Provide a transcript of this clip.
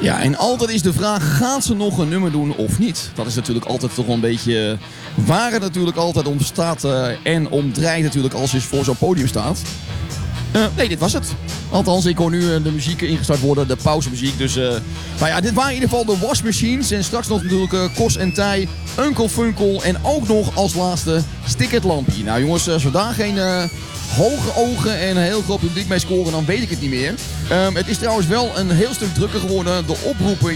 Ja, en altijd is de vraag, gaat ze nog een nummer doen of niet? Dat is natuurlijk altijd toch wel een beetje waar het natuurlijk altijd om staat en om draait natuurlijk als je voor zo'n podium staat. Nee, dit was het. Althans, ik hoor nu de muziek ingestart worden, de pauzemuziek. Dus, nou ja, dit waren in ieder geval de Wash Machines. En straks nog natuurlijk Kos en Tij, Uncle Funkel en ook nog als laatste Stick It Lampie. Nou jongens, als we daar geen hoge ogen en een heel groot publiek mee scoren, dan weet ik het niet meer. Het is trouwens wel een heel stuk drukker geworden. De oproepen